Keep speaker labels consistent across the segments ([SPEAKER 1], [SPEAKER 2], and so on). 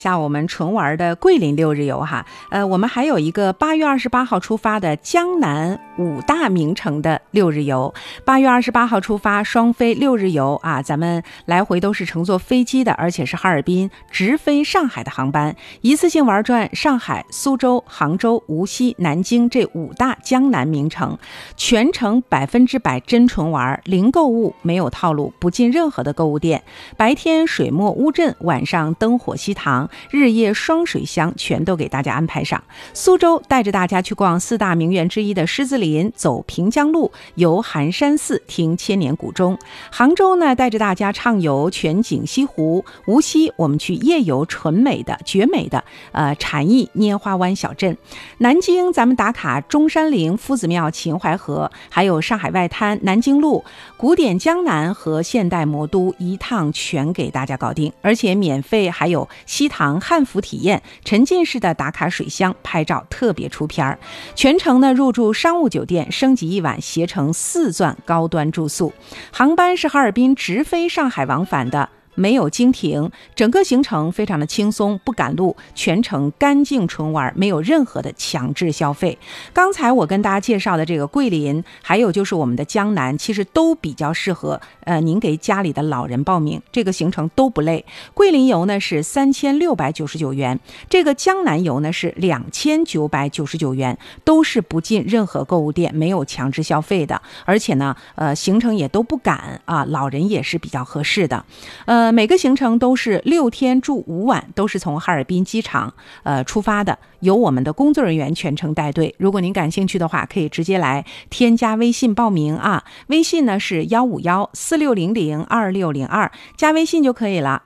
[SPEAKER 1] 像我们纯玩的桂林6日游哈，我们还有一个8月28号出发的江南5大名城的6日游。8月28号出发，双飞6日游啊，咱们来回都是乘坐飞机的，而且是哈尔滨直飞上海的航班，一次性玩转上海、苏州、杭州、无锡、南京这5大江南名城，全程100%真纯玩，零购物，没有套路，不进任何的购物店，白天水墨乌镇，晚上灯火西塘，日夜双水乡，全都给大家安排上。苏州带着大家去逛4大名园之一的狮子林，走平江路，游寒山寺，听千年古钟。杭州呢，带着大家畅游全景西湖。无锡我们去夜游纯美的绝美的禅意拈花湾小镇。南京咱们打卡中山陵、夫子庙、秦淮河，还有上海外滩、南京路、古典江南和现代魔都，一趟全给大家搞定，而且免费还有西塘汉服体验，沉浸式的打卡水乡，拍照特别出片儿。全程呢入住商务酒店，升级1晚携程4钻高端住宿。航班是哈尔滨直飞上海往返的，没有经停，整个行程非常的轻松，不赶路，全程干净纯玩，没有任何的强制消费。刚才我跟大家介绍的这个桂林，还有就是我们的江南，其实都比较适合您给家里的老人报名，这个行程都不累。桂林游呢是3699元，这个江南游呢是2999元，都是不进任何购物店，没有强制消费的，而且呢行程也都不赶啊，老人也是比较合适的。每个行程都是6天住5晚，都是从哈尔滨机场出发的，由我们的工作人员全程带队。如果您感兴趣的话，可以直接来添加微信报名啊，微信呢是15146002602，加微信就可以了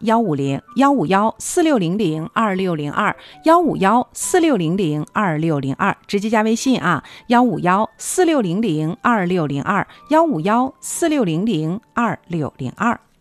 [SPEAKER 1] ，15146002602，15146002602，直接加微信啊，15146002602，15146002602。